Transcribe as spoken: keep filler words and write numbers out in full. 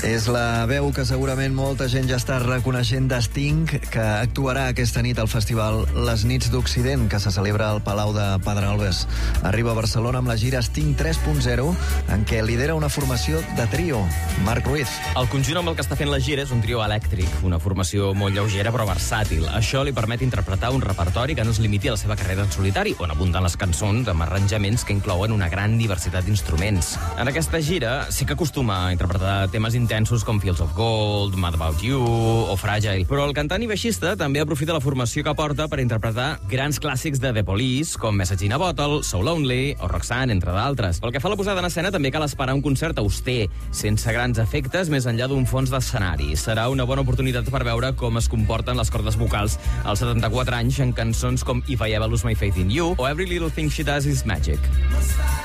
És la veu que segurament molta gent ja està reconeixent de Sting, que actuarà aquesta nit al festival Les Nits d'Occident, que se celebra al Palau de Pedralbes. Arriba a Barcelona amb la gira Sting tres punt zero, en què lidera una formació de trio, Marc Ruiz. El conjunt amb el que està fent la gira és un trio elèctric, una formació molt lleugera però versàtil. Això li permet interpretar un repertori que no es limiti a la seva carrera en solitari, on abunden les cançons amb arranjaments que inclouen una gran diversitat d'instruments. En aquesta gira sí que acostuma a interpretar temes intensos com Fields of Gold, Mad About You o Fragile, però el cantant i baixista també aprofita la formació que porta per interpretar grans clàssics de The Police, com Message in a Bottle, So Lonely o Roxanne, entre d'altres. Pel que fa a la posada en escena, també cal esperar un concert auster, sense grans efectes, més enllà d'un fons d'escenari. Serà una bona oportunitat per veure com es comporten les cordes vocals als setanta-quatre anys en cançons com If I Ever Lose My Faith in You o Every Little Thing She Does Is Magic.